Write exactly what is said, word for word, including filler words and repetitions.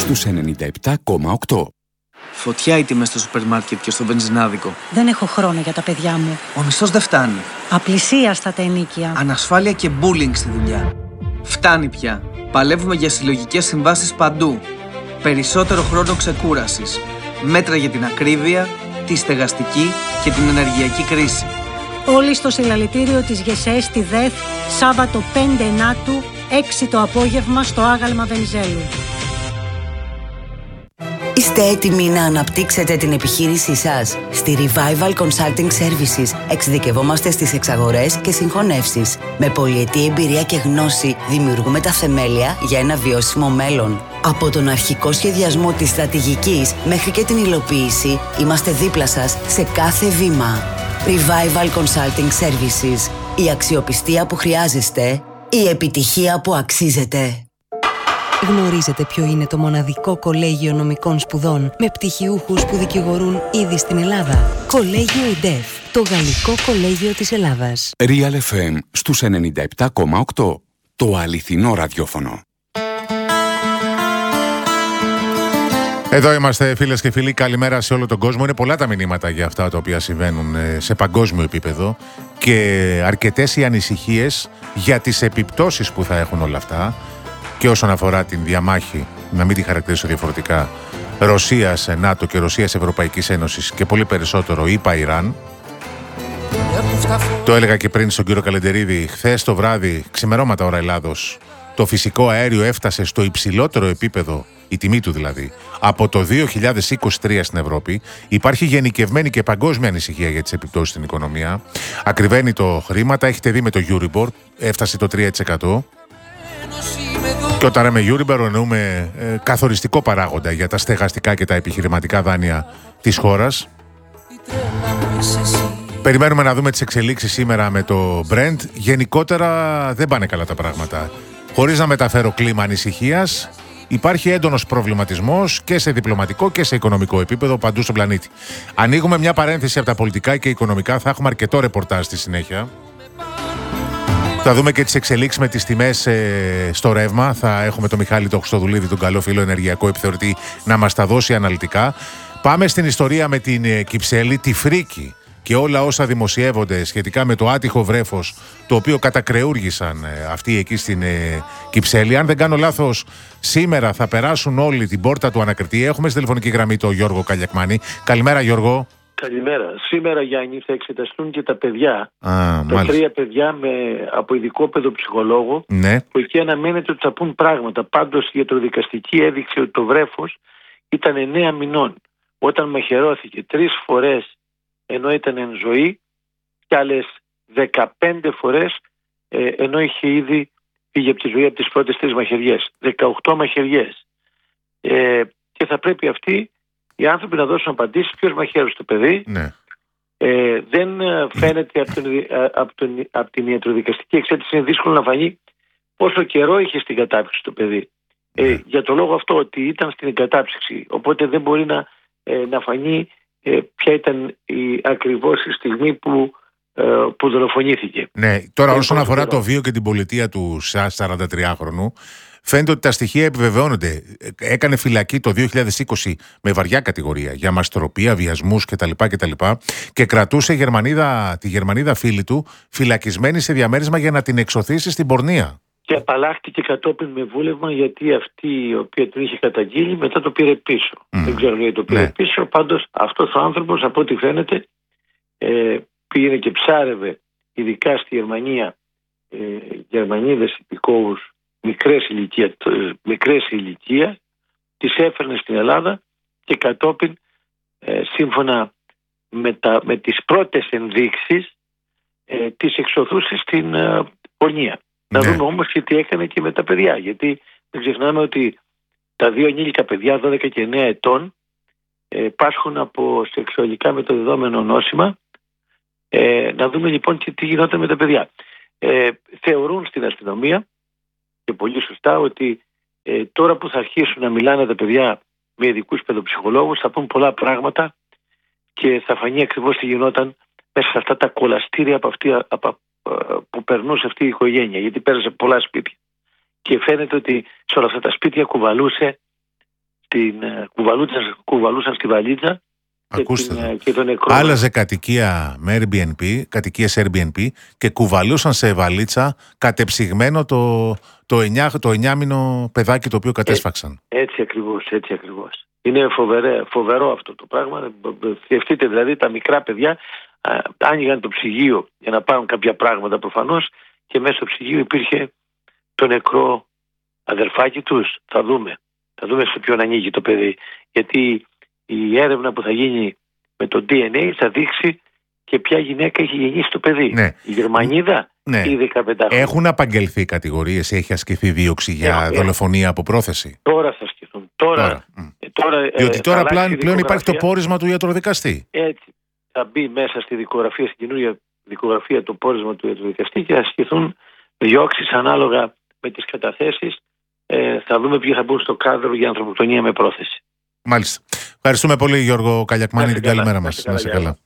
στους ενενήντα επτά κόμμα οκτώ. Φωτιά οι τιμές στο σούπερ μάρκετ και στο βενζινάδικο. Δεν έχω χρόνο για τα παιδιά μου. Ο μισθός δεν φτάνει. Απλησίαστα τα ενοίκια. Ανασφάλεια και bullying στη δουλειά. Φτάνει πια. Παλεύουμε για συλλογικές συμβάσεις παντού. Περισσότερο χρόνο ξεκούρασης. Μέτρα για την ακρίβεια, τη στεγαστική και την ενεργειακή κρίση. Όλοι στο συλλαλητήριο της ΓΕΣΕ στη ΔΕΘ, Σάββατο πέντε Ενάτου, έξι το απόγευμα στο άγαλμα Βενιζέλου. Είστε έτοιμοι να αναπτύξετε την επιχείρησή σας? Στη Revival Consulting Services εξειδικευόμαστε στις εξαγορές και συγχωνεύσεις. Με πολυετή εμπειρία και γνώση δημιουργούμε τα θεμέλια για ένα βιώσιμο μέλλον. Από τον αρχικό σχεδιασμό της στρατηγικής μέχρι και την υλοποίηση, είμαστε δίπλα σας σε κάθε βήμα. Revival Consulting Services. Η αξιοπιστία που χρειάζεστε, η επιτυχία που αξίζετε. Γνωρίζετε ποιο είναι το μοναδικό κολέγιο νομικών σπουδών με πτυχιούχους που δικηγορούν ήδη στην Ελλάδα? Κολέγιο ΙΝΤΕΦ, το γαλλικό κολέγιο της Ελλάδας. Real εφ εμ στους ενενήντα επτά κόμμα οκτώ, το αληθινό ραδιόφωνο. Εδώ είμαστε, φίλες και φίλοι, καλημέρα σε όλο τον κόσμο. Είναι πολλά τα μηνύματα για αυτά τα οποία συμβαίνουν σε παγκόσμιο επίπεδο και αρκετές οι ανησυχίες για τις επιπτώσεις που θα έχουν όλα αυτά. Και όσον αφορά την διαμάχη, να μην τη χαρακτηρίσω διαφορετικά, Ρωσίας ΝΑΤΟ και Ρωσίας Ευρωπαϊκής Ένωσης και πολύ περισσότερο ΗΠΑ Ιράν. Το έλεγα και πριν στον κύριο Καλεντερίδη, χθες το βράδυ, ξημερώματα ώρα Ελλάδος, το φυσικό αέριο έφτασε στο υψηλότερο επίπεδο, η τιμή του δηλαδή, από το δύο χιλιάδες είκοσι τρία στην Ευρώπη. Υπάρχει γενικευμένη και παγκόσμια ανησυχία για τις επιπτώσεις στην οικονομία. Ακριβένει το χρήματα, έχετε δει με το Euribor, έφτασε το τρία τοις εκατό. Και όταν λέμε Euribor εννοούμε ε, καθοριστικό παράγοντα για τα στεγαστικά και τα επιχειρηματικά δάνεια της χώρας. Περιμένουμε να δούμε τις εξελίξεις σήμερα με το Brent. Γενικότερα δεν πάνε καλά τα πράγματα. Χωρίς να μεταφέρω κλίμα ανησυχίας, υπάρχει έντονος προβληματισμός και σε διπλωματικό και σε οικονομικό επίπεδο παντού στον πλανήτη. Ανοίγουμε μια παρένθεση από τα πολιτικά και οικονομικά, θα έχουμε αρκετό ρεπορτάζ στη συνέχεια. Θα δούμε και τις εξελίξεις με τις τιμές ε, στο ρεύμα. Θα έχουμε τον Μιχάλη τον Χρυστοδουλίδη, τον καλό φίλο ενεργειακό επιθεωρητή, να μας τα δώσει αναλυτικά. Πάμε στην ιστορία με την ε, Κυψέλη, τη φρίκη και όλα όσα δημοσιεύονται σχετικά με το άτυχο βρέφος, το οποίο κατακρεούργησαν ε, αυτοί εκεί στην ε, Κυψέλη. Αν δεν κάνω λάθος, σήμερα θα περάσουν όλοι την πόρτα του ανακριτή. Έχουμε στη τηλεφωνική γραμμή τον Γιώργο Καλιακμάνη. Καλημέρα, Γιώργο. Καλημέρα. Σήμερα, Γιάννη, θα εξεταστούν και τα παιδιά. Α, τα μάλιστα. τρία παιδιά με, από ειδικό παιδοψυχολόγο, Ναι. που εκεί αναμένεται ότι θα πούν πράγματα. Πάντως η ιατροδικαστική έδειξε ότι το βρέφος ήταν εννέα μηνών όταν μαχαιρώθηκε τρεις φορές ενώ ήταν εν ζωή και άλλες δεκαπέντε φορές ε, ενώ είχε ήδη φύγει από τη ζωή από τις πρώτες τρεις μαχαιριές. δεκαοκτώ μαχαιριές. Ε, και θα πρέπει αυτοί οι άνθρωποι να δώσουν απαντήσεις ποιος μαχαίρωσε το παιδί. Ναι. Ε, δεν φαίνεται από, τον, από, τον, από την ιατροδικαστική εξέταση, είναι δύσκολο να φανεί πόσο καιρό είχε στην κατάψυξη το παιδί. Ε, Ναι. Για το λόγο αυτό ότι ήταν στην κατάψυξη, οπότε δεν μπορεί να, ε, να φανεί ε, ποια ήταν η ακριβώς η στιγμή που, ε, που δολοφονήθηκε. Ναι, τώρα Ε, όσον πόσο αφορά καιρό. το βίο και την πολιτεία του σαραντατριάχρονου, φαίνεται ότι τα στοιχεία επιβεβαιώνονται. Έκανε φυλακή το δύο χιλιάδες είκοσι με βαριά κατηγορία για μαστροπία, βιασμούς κτλ. κτλ. Και κρατούσε η Γερμανίδα, τη Γερμανίδα φίλη του φυλακισμένη σε διαμέρισμα για να την εξωθήσει στην πορνεία. Και απαλλάχτηκε κατόπιν με βούλευμα, γιατί αυτή η οποία την είχε καταγγείλει μετά το πήρε πίσω. Mm. Δεν ξέρω γιατί το πήρε Ναι. πίσω. Πάντως αυτός ο άνθρωπος, από ό,τι φαίνεται, ε, πήγαινε και ψάρευε ειδικά στη Γερμανία ε, Γερμανίδες υπηκόους μικρές ηλικία, μικρές ηλικία, τις έφερνε στην Ελλάδα και κατόπιν ε, σύμφωνα με, τα, με τις πρώτες ενδείξεις ε, τις εξωθούσε στην ε, πορνεία. Να Ναι. δούμε όμως και τι έκανε και με τα παιδιά, γιατί δεν ξεχνάμε ότι τα δύο ενήλικα παιδιά δώδεκα και εννέα ετών ε, πάσχουν από σεξουαλικά μεταδεδόμενο νόσημα. Ε, να δούμε λοιπόν και τι γινόταν με τα παιδιά. Ε, θεωρούν στην αστυνομία και πολύ σωστά ότι ε, τώρα που θα αρχίσουν να μιλάνε τα παιδιά με ειδικούς παιδοψυχολόγους θα πούν πολλά πράγματα και θα φανεί ακριβώς τι γινόταν μέσα σε αυτά τα κολαστήρια από αυτή, από, που περνούσε αυτή η οικογένεια, γιατί πέρασε πολλά σπίτια και φαίνεται ότι σε όλα αυτά τα σπίτια κουβαλούσε την ε, κουβαλούσαν, κουβαλούσαν στη βαλίτσα. Ακούστε και, το. την, και τον νεκρό. Άλλαζε κατοικία με Airbnb, κατοικίες Airbnb και κουβαλούσαν σε βαλίτσα κατεψυγμένο το, το, εννιά, το εννιάμινο παιδάκι το οποίο κατέσφαξαν. Ε, έτσι ακριβώς, έτσι ακριβώς. Είναι φοβερέ, φοβερό αυτό το πράγμα. Σκεφτείτε δηλαδή τα μικρά παιδιά α, άνοιγαν το ψυγείο για να πάρουν κάποια πράγματα προφανώς και μέσα στο ψυγείο υπήρχε το νεκρό αδερφάκι τους. Θα δούμε. Θα δούμε σε ποιον ανοίγει το παιδί. Γιατί η έρευνα που θα γίνει με το ντι εν έι θα δείξει και ποια γυναίκα έχει γεννήσει το παιδί. Ναι. Η Γερμανίδα ναι. ή η δεκαπεντάχρονη. Έχουν απαγγελθεί κατηγορίες, έχει ασκηθεί δίωξη για Έχουν. δολοφονία από πρόθεση. Τώρα θα ασκηθούν. Τώρα, Τώρα. ε, τώρα, Διότι ε, τώρα θα πλέον, πλέον υπάρχει το δικογραφία. πόρισμα του ιατροδικαστή. Έτσι. Θα μπει μέσα στη δικογραφία, στην καινούργια δικογραφία το πόρισμα του ιατροδικαστή και θα ασκηθούν διώξεις ανάλογα με τις καταθέσεις. Ε, θα δούμε ποιοι θα μπουν στο κάδρο για ανθρωποκτονία με πρόθεση. Μάλιστα. Ευχαριστούμε πολύ Γιώργο Καλιακμάνη. Να Την είστε καλημέρα καλά. μας. Να είστε Να είσαι καλά. καλά.